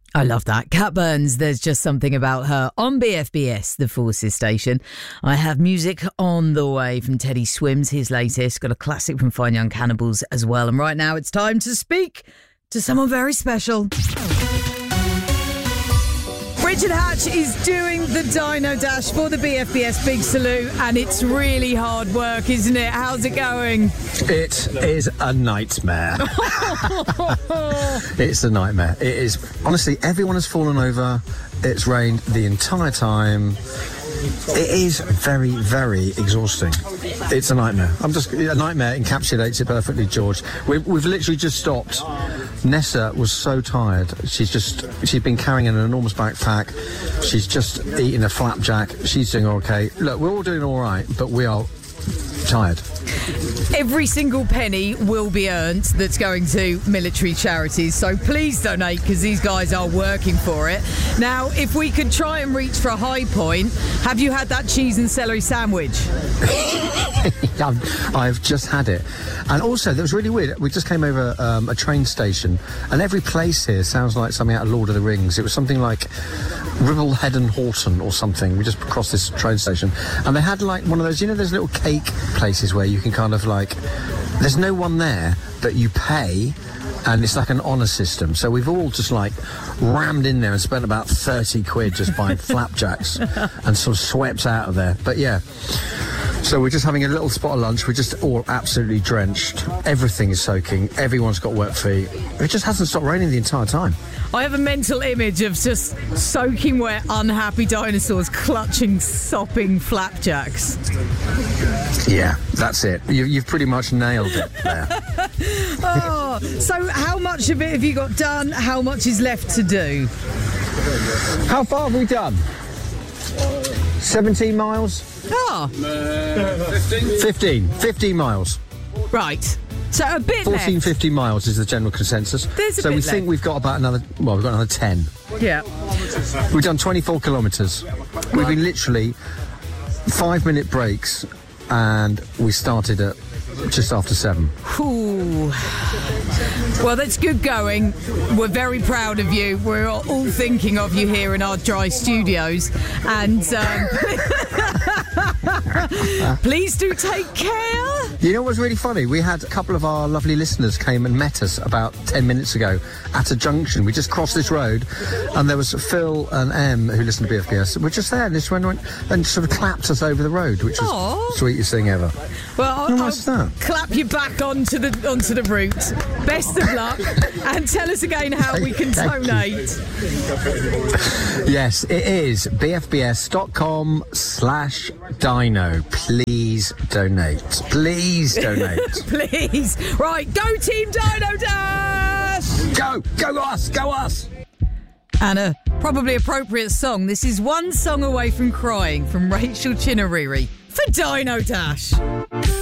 I love that. Cat Burns, there's just something about her on BFBS, the Forces station. I have music on the way from Teddy Swims, his latest. Got a classic from Fine Young Cannibals as well. And right now it's time to speak to someone very special. Richard Hatch is doing the Dino Dash for the BFBS Big Salute, and it's really hard work, isn't it? How's it going? It is a nightmare. It's a nightmare. It is. Honestly, everyone has fallen over. It's rained the entire time. It is very, very exhausting. It's a nightmare. A nightmare encapsulates it perfectly, George. We've literally just stopped. Nessa was so tired. She's been carrying an enormous backpack. She's just eaten a flapjack. She's doing okay. Look, we're all doing all right, but we are tired. Every single penny will be earned that's going to military charities, so please donate because these guys are working for it. Now, if we could try and reach for a high point, have you had that cheese and celery sandwich? I've just had it. And also, that was really weird. We just came over a train station, and every place here sounds like something out of Lord of the Rings. It was something like Ribblehead and Horton or something. We just crossed this train station, and they had like one of those, those little cake places where you can kind of like, there's no one there, but you pay, and it's like an honour system. So we've all just like rammed in there and spent about 30 quid just buying flapjacks and sort of swept out of there. But yeah, so we're just having a little spot of lunch. We're just all absolutely drenched. Everything is soaking. Everyone's got wet feet. It just hasn't stopped raining the entire time. I have a mental image of just soaking wet, unhappy dinosaurs clutching, sopping flapjacks. Yeah, that's it. You've pretty much nailed it there. Oh, so how much of it have you got done? How much is left to do? How far have we done? 17 miles? Ah. 15 miles. Right. So a bit 15 miles is the general consensus. There's a so bit we think we've got about we've got another 10. Yeah. We've done 24 kilometres. We've been literally 5-minute breaks, and we started at just after 7. Ooh. Well, that's good going. We're very proud of you. We're all thinking of you here in our dry studios. And please do take care. You know what's really funny? We had a couple of our lovely listeners came and met us about 10 minutes ago at a junction. We just crossed this road, and there was Phil and Em who listened to BFBS. We're just there, and this went and sort of clapped us over the road, which was the sweetest thing ever. Well, I'll clap you back onto the route. Best of luck, and tell us again how we can donate. Yes, it is bfbs.com/dino. Please donate. Please donate. Please. Right, go Team Dino Dash! Go us, go us! And a probably appropriate song. This is One Song Away from Crying from Rachel Chinariri for Dino Dash.